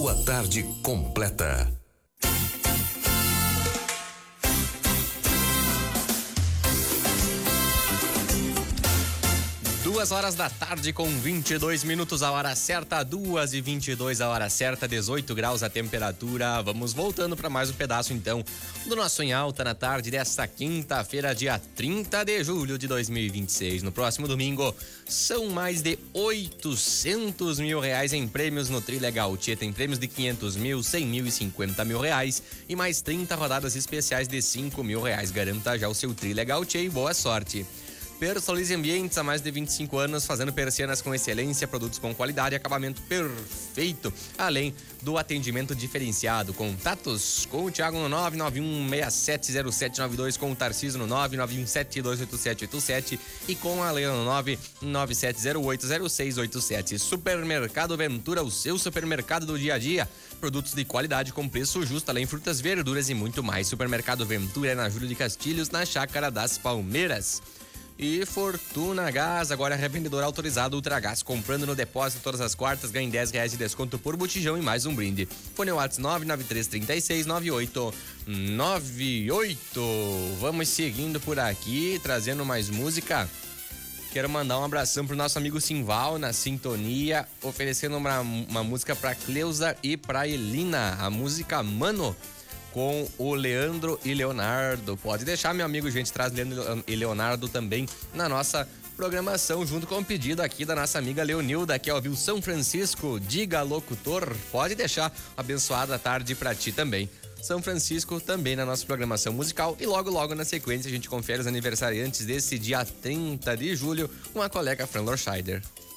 Sua tarde completa. 2 da tarde com 22 minutos, a hora certa, 2h22, a hora certa, 18 graus a temperatura. Vamos voltando para mais um pedaço então do nosso Em Alta na tarde desta quinta-feira, dia 30 de julho de 2026. No próximo domingo, são mais de 800 mil reais em prêmios no Trilegal Tchê. Tem prêmios de 500 mil, 100 mil e 50 mil reais e mais 30 rodadas especiais de 5 mil reais. Garanta já o seu Trilegal Tchê e boa sorte. Personalize Ambientes, há mais de 25 anos, fazendo persianas com excelência, produtos com qualidade e acabamento perfeito, além do atendimento diferenciado. Contatos com o Thiago no 991670792, com o Tarcísio no 991728787 e com a Leila no 997080687. Supermercado Ventura, o seu supermercado do dia a dia. Produtos de qualidade com preço justo, além frutas, verduras e muito mais. Supermercado Ventura é na Júlio de Castilhos, na Chácara das Palmeiras. E Fortuna Gás, agora é revendedor autorizado Ultragás. Comprando no depósito todas as quartas, ganhe R$10 de desconto por botijão e mais um brinde. Fone WhatsApp 993369898. Vamos seguindo por aqui, trazendo mais música. Quero mandar um abração pro nosso amigo Simval na sintonia, oferecendo uma música pra Cleusa e pra Elina. A música Mano, com o Leandro e Leonardo. Pode deixar, meu amigo, a gente traz Leandro e Leonardo também na nossa programação, junto com o pedido aqui da nossa amiga Leonilda, que ouviu São Francisco, diga locutor. Pode deixar, abençoada tarde pra ti também. São Francisco também na nossa programação musical e logo na sequência a gente confere os aniversariantes desse dia 30 de julho com a colega Fran Lorscheider.